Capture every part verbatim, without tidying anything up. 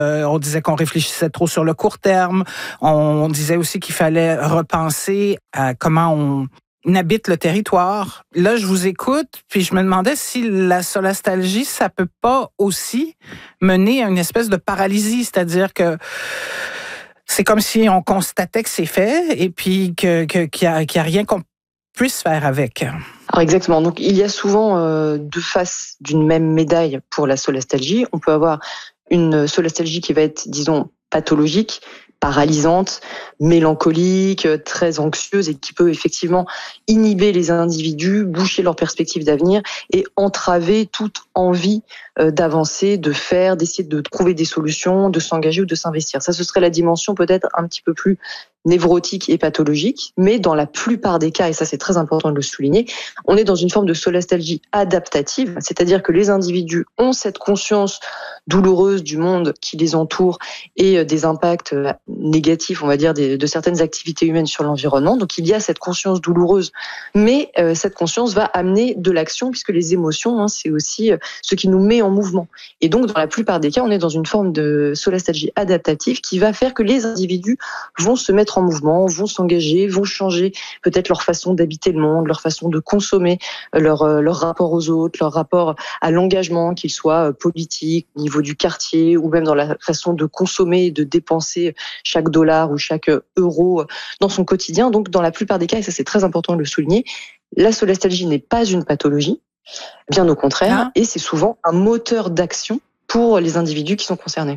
Euh, on disait qu'on réfléchissait trop sur le court terme. On disait aussi qu'il fallait repenser à comment on habite le territoire. Là, je vous écoute, puis je me demandais si la solastalgie, ça peut pas aussi mener à une espèce de paralysie, c'est-à-dire que c'est comme si on constatait que c'est fait et puis que, que, qu'il n'y a, qu'il y a rien qu'on puisse faire avec. Alors exactement. Donc il y a souvent euh, deux faces d'une même médaille pour la solastalgie. On peut avoir une solastalgie qui va être, disons, pathologique, paralysante, mélancolique, très anxieuse et qui peut effectivement inhiber les individus, boucher leurs perspectives d'avenir et entraver toute envie d'avancer, de faire, d'essayer de trouver des solutions, de s'engager ou de s'investir. Ça, ce serait la dimension peut-être un petit peu plus névrotique et pathologique, mais dans la plupart des cas, et ça c'est très important de le souligner, on est dans une forme de solastalgie adaptative, c'est-à-dire que les individus ont cette conscience douloureuse du monde qui les entoure et des impacts négatifs, on va dire, de certaines activités humaines sur l'environnement. Donc il y a cette conscience douloureuse, mais euh, cette conscience va amener de l'action, puisque les émotions, hein, c'est aussi ce qui nous met en mouvement. Et donc dans la plupart des cas, on est dans une forme de solastalgie adaptative qui va faire que les individus vont se mettre en mouvement, vont s'engager, vont changer peut-être leur façon d'habiter le monde, leur façon de consommer, leur, leur rapport aux autres, leur rapport à l'engagement, qu'il soit politique, au niveau du quartier, ou même dans la façon de consommer et de dépenser chaque dollar ou chaque euro dans son quotidien. Donc dans la plupart des cas, et ça c'est très important de le souligner, la solastalgie n'est pas une pathologie, bien au contraire, ah. et c'est souvent un moteur d'action pour les individus qui sont concernés.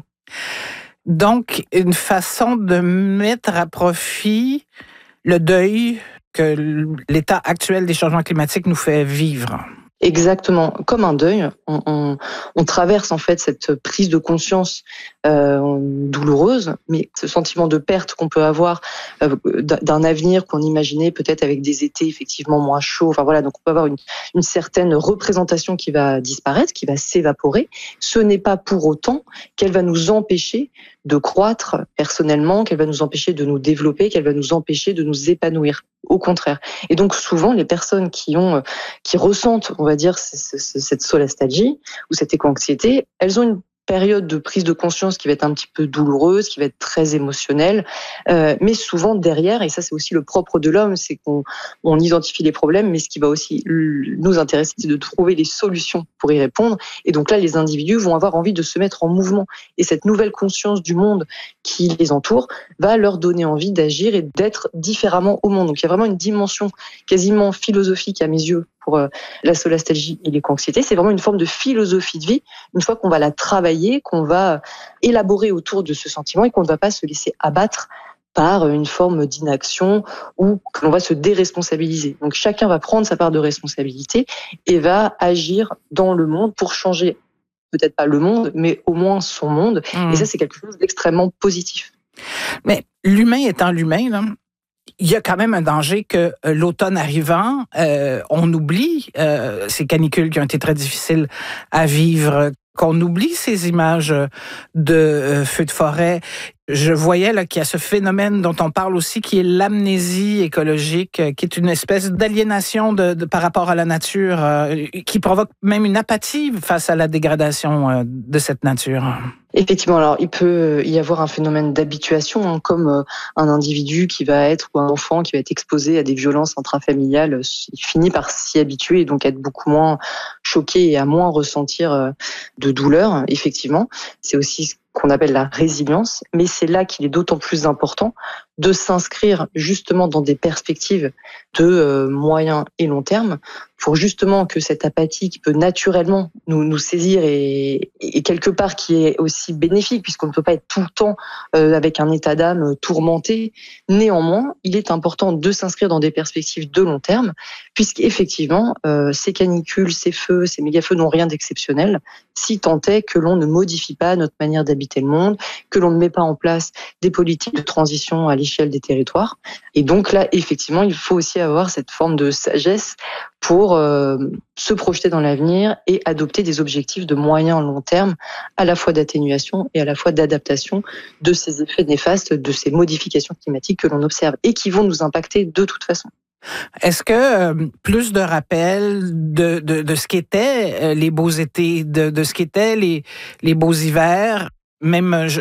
Donc, une façon de mettre à profit le deuil que l'état actuel des changements climatiques nous fait vivre. Exactement, comme un deuil, on, on, on traverse en fait cette prise de conscience euh, douloureuse, mais ce sentiment de perte qu'on peut avoir euh, d'un avenir qu'on imaginait peut-être avec des étés effectivement moins chauds. Enfin voilà, donc on peut avoir une, une certaine représentation qui va disparaître, qui va s'évaporer. Ce n'est pas pour autant qu'elle va nous empêcher de croître personnellement, qu'elle va nous empêcher de nous développer, qu'elle va nous empêcher de nous épanouir. Au contraire. Et donc souvent, les personnes qui ont, qui ressentent, on va dire, cette solastalgie ou cette éco-anxiété, elles ont une période de prise de conscience qui va être un petit peu douloureuse, qui va être très émotionnelle, euh, mais souvent derrière, et ça c'est aussi le propre de l'homme, c'est qu'on on identifie les problèmes, mais ce qui va aussi nous intéresser, c'est de trouver les solutions pour y répondre. Et donc là, les individus vont avoir envie de se mettre en mouvement. Et cette nouvelle conscience du monde qui les entoure va leur donner envie d'agir et d'être différemment au monde. Donc il y a vraiment une dimension quasiment philosophique à mes yeux pour la solastalgie et l'éco-anxiété. C'est vraiment une forme de philosophie de vie, une fois qu'on va la travailler, qu'on va élaborer autour de ce sentiment et qu'on ne va pas se laisser abattre par une forme d'inaction ou que l'on va se déresponsabiliser. Donc chacun va prendre sa part de responsabilité et va agir dans le monde pour changer, peut-être pas le monde, mais au moins son monde. Mmh. Et ça, c'est quelque chose d'extrêmement positif. Mais l'humain étant l'humain, là, il y a quand même un danger que euh, l'automne arrivant, euh, on oublie euh, ces canicules qui ont été très difficiles à vivre, qu'on oublie ces images de euh, feux de forêt. Je voyais là qu'il y a ce phénomène dont on parle aussi, qui est l'amnésie écologique, euh, qui est une espèce d'aliénation de, de, par rapport à la nature, euh, qui provoque même une apathie face à la dégradation euh, de cette nature. Effectivement, alors il peut y avoir un phénomène d'habituation, hein, comme euh, un individu qui va être, ou un enfant qui va être exposé à des violences intrafamiliales, il finit par s'y habituer et donc être beaucoup moins choqué et à moins ressentir euh, de douleur, effectivement. C'est aussi ce qu'on appelle la résilience, mais c'est là qu'il est d'autant plus important de s'inscrire justement dans des perspectives de euh, moyen et long terme pour justement que cette apathie qui peut naturellement nous, nous saisir et, et quelque part qui est aussi bénéfique puisqu'on ne peut pas être tout le temps euh, avec un état d'âme tourmenté. Néanmoins, il est important de s'inscrire dans des perspectives de long terme puisqu'effectivement, euh, ces canicules, ces feux, ces méga-feux n'ont rien d'exceptionnel si tant est que l'on ne modifie pas notre manière d'habiter le monde, que l'on ne met pas en place des politiques de transition à l'échelle des territoires. Et donc là, effectivement, il faut aussi avoir cette forme de sagesse pour euh, se projeter dans l'avenir et adopter des objectifs de moyen long terme, à la fois d'atténuation et à la fois d'adaptation de ces effets néfastes, de ces modifications climatiques que l'on observe et qui vont nous impacter de toute façon. Est-ce que euh, plus de rappels de, de, de ce qu'étaient euh, les beaux étés, de, de ce qu'étaient les, les beaux hivers, même je,